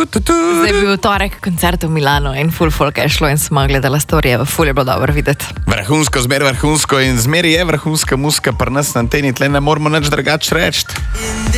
Zdaj je bil torek koncert v Milanu in full folk je šlo in smo gledali storije, full je bilo dobro videti. Vrhunsko, zmer vrhunsko in zmeri je vrhunska muska, pri nas na anteni tle ne moramo nič drugače reči.